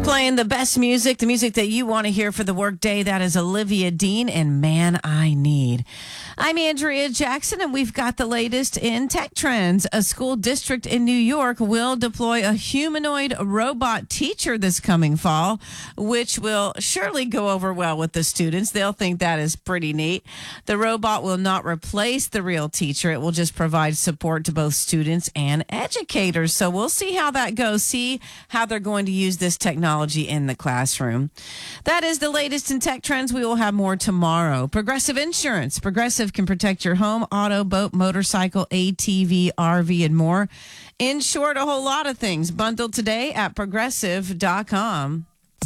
Playing the best music, the music that you want to hear for the workday. That is Olivia Dean and Man I Need. I'm Andrea Jackson, and we've got the latest in tech trends. A school district in New York will deploy a humanoid robot teacher this coming fall, which will surely go over well with the students. They'll think that is pretty neat. The robot will not replace the real teacher. It will just provide support to both students and educators. So we'll see how that goes, see how they're going to use this technology in the classroom. That is the latest in tech trends. We will have more tomorrow. Progressive Insurance. Progressive can protect your home, auto, boat, motorcycle, ATV, RV, and more. In short, a whole lot of things. Bundled today at progressive.com.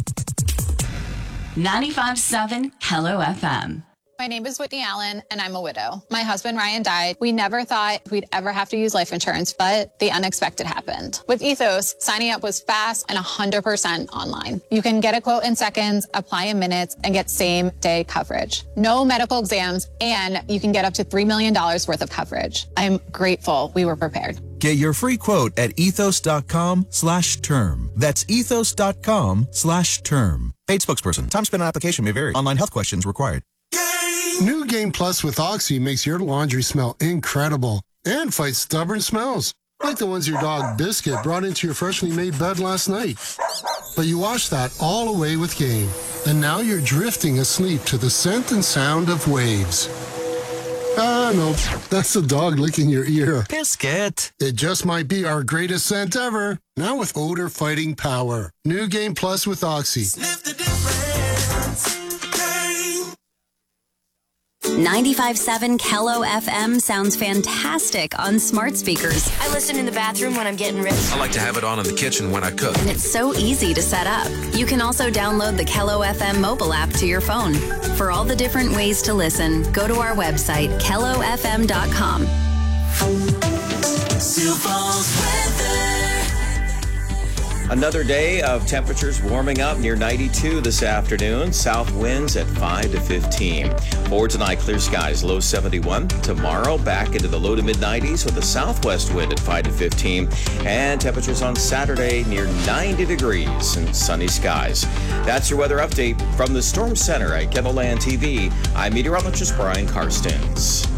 95.7 Hello FM. My name is Whitney Allen, and I'm a widow. My husband, Ryan, died. We never thought we'd ever have to use life insurance, but the unexpected happened. With Ethos, signing up was fast and 100% online. You can get a quote in seconds, apply in minutes, and get same-day coverage. No medical exams, and you can get up to $3 million worth of coverage. I'm grateful we were prepared. Get your free quote at ethos.com/term. That's ethos.com/term. Paid spokesperson. Time spent on application may vary. Online health questions required. New Game Plus with Oxy makes your laundry smell incredible and fights stubborn smells, like the ones your dog Biscuit brought into your freshly made bed last night. But you washed that all away with Game, and now you're drifting asleep to the scent and sound of waves. Ah, no, that's the dog licking your ear. Biscuit. It just might be our greatest scent ever, now with odor-fighting power. New Game Plus with Oxy. Sniff the difference. 95.7 Kello FM sounds fantastic on smart speakers. I listen in the bathroom when I'm getting ready. I like to have it on in the kitchen when I cook. And it's so easy to set up. You can also download the Kello FM mobile app to your phone. For all the different ways to listen, go to our website, kellofm.com. Sioux Falls weather. Another day of temperatures warming up near 92 this afternoon. South winds at 5 to 15. For tonight, clear skies, low 71. Tomorrow, back into the low to mid 90s with a southwest wind at 5 to 15. And temperatures on Saturday near 90 degrees and sunny skies. That's your weather update from the Storm Center at KENOLAND TV. I'm meteorologist Brian Karstens.